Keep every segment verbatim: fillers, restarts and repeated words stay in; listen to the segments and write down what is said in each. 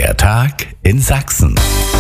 Der Tag in Sachsen.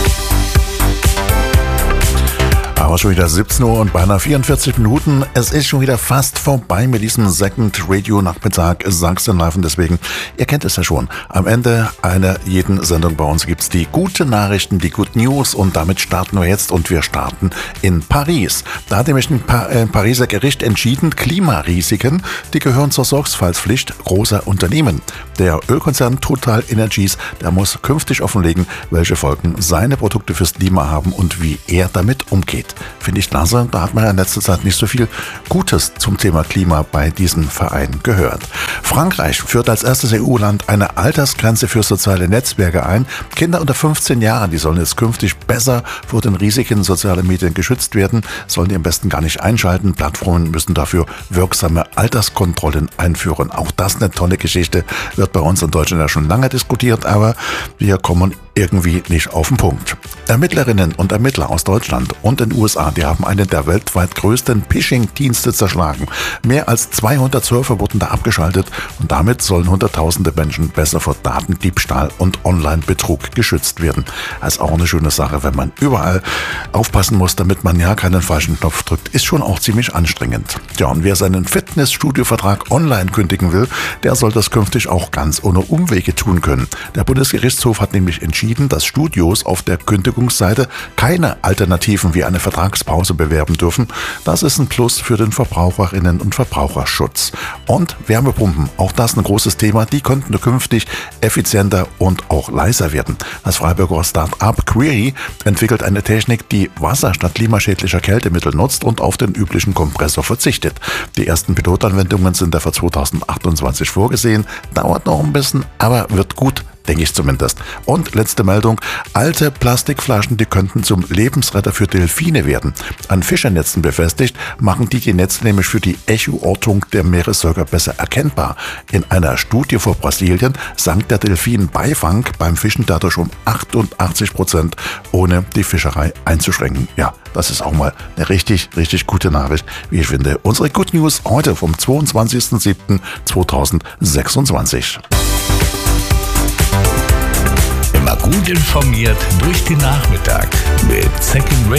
Aber schon wieder siebzehn Uhr und beinahe vierundvierzig Minuten. Es ist schon wieder fast vorbei mit diesem Second Radio Nachmittag Sachsen Live. Und deswegen, ihr kennt es ja schon, am Ende einer jeden Sendung bei uns gibt es die guten Nachrichten, die Good News. Und damit starten wir jetzt und wir starten in Paris. Da hat nämlich ein pa- äh, Pariser Gericht entschieden, Klimarisiken, die gehören zur Sorgfaltspflicht großer Unternehmen. Der Ölkonzern Total Energies, der muss künftig offenlegen, welche Folgen seine Produkte fürs Klima haben und wie er damit umgeht. Finde ich klasse, da hat man ja in letzter Zeit nicht so viel Gutes zum Thema Klima bei diesem Verein gehört. Frankreich führt als erstes E U-Land eine Altersgrenze für soziale Netzwerke ein. Kinder unter fünfzehn Jahren, die sollen jetzt künftig besser vor den Risiken sozialer Medien geschützt werden, sollen die am besten gar nicht einschalten. Plattformen müssen dafür wirksame Alterskontrollen einführen. Auch das eine tolle Geschichte, wird bei uns in Deutschland ja schon lange diskutiert, aber wir kommen irgendwie nicht auf den Punkt. Ermittlerinnen und Ermittler aus Deutschland und den U S A, die haben einen der weltweit größten Phishing-Dienste zerschlagen. Mehr als zweihundert Server wurden da abgeschaltet und damit sollen hunderttausende Menschen besser vor Datendiebstahl und Online-Betrug geschützt werden. Das ist auch eine schöne Sache, wenn man überall aufpassen muss, damit man ja keinen falschen Knopf drückt, ist schon auch ziemlich anstrengend. Ja, und wer seinen Fitnessstudio-Vertrag online kündigen will, der soll das künftig auch ganz ohne Umwege tun können. Der Bundesgerichtshof hat nämlich entschieden, dass Studios auf der Kündigungsseite keine Alternativen wie eine Vertragspause bewerben dürfen. Das ist ein Plus für den Verbraucherinnen- und Verbraucherschutz. Und Wärmepumpen, auch das ein großes Thema, die könnten künftig effizienter und auch leiser werden. Das Freiburger Start-up Query entwickelt eine Technik, die Wasser statt klimaschädlicher Kältemittel nutzt und auf den üblichen Kompressor verzichtet. Die ersten Pilotanwendungen sind dafür zweitausendachtundzwanzig vorgesehen. Dauert noch ein bisschen, aber wird gut. Denke ich zumindest. Und letzte Meldung, alte Plastikflaschen, die könnten zum Lebensretter für Delfine werden. An Fischernetzen befestigt, machen die die Netze nämlich für die Echoortung der Meeressäuger besser erkennbar. In einer Studie vor Brasilien sank der Delfinbeifang beim Fischen dadurch um achtundachtzig Prozent, ohne die Fischerei einzuschränken. Ja, das ist auch mal eine richtig, richtig gute Nachricht, wie ich finde. Unsere Good News heute vom zweiundzwanzigsten siebten zweitausendsechsundzwanzig. Immer gut informiert durch den Nachmittag mit Second Radio.